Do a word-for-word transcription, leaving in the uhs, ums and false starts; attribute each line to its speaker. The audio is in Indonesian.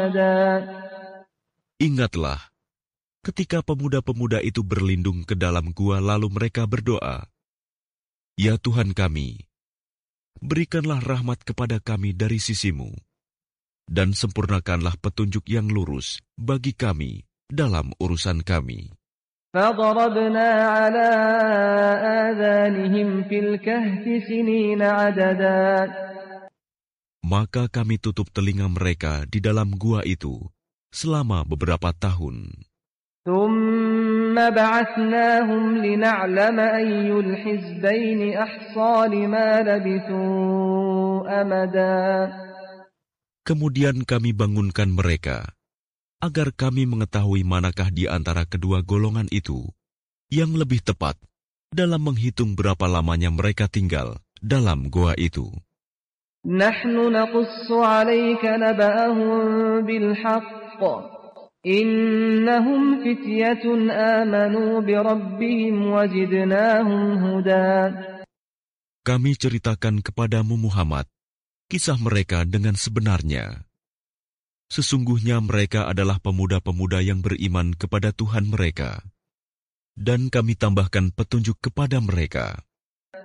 Speaker 1: Ingatlah, ketika pemuda-pemuda itu berlindung ke dalam gua lalu mereka berdoa, "Ya Tuhan kami, berikanlah rahmat kepada kami dari sisi-Mu, dan sempurnakanlah petunjuk yang lurus bagi kami dalam urusan kami."
Speaker 2: فَضَرَبْنَا عَلَىٰ آذَانِهِمْ فِي الْكَهْفِ سِنِينَ عَدَدًا.
Speaker 1: Maka kami tutup telinga mereka di dalam gua itu selama beberapa tahun.
Speaker 2: ثُمَّ بَعَثْنَاهُمْ لِنَعْلَمَ أَيُّ الْحِزْبَيْنِ أَحْصَىٰ لِمَا لَبِثُوا أَمَدًا.
Speaker 1: Kemudian kami bangunkan mereka, agar kami mengetahui manakah di antara kedua golongan itu yang lebih tepat dalam menghitung berapa lamanya mereka tinggal dalam goa itu.
Speaker 2: نَحْنُ نَقُصُّ عَلَيْكَ نَبَأَهُم بِالْحَقِّ إِنَّهُمْ فِتْيَةٌ آمَنُوا بِرَبِّهِمْ وَزِدْنَاهُمْ هُدًى.
Speaker 1: Kami ceritakan kepadamu Muhammad kisah mereka dengan sebenarnya. Sesungguhnya mereka adalah pemuda-pemuda yang beriman kepada Tuhan mereka, dan kami tambahkan petunjuk kepada mereka.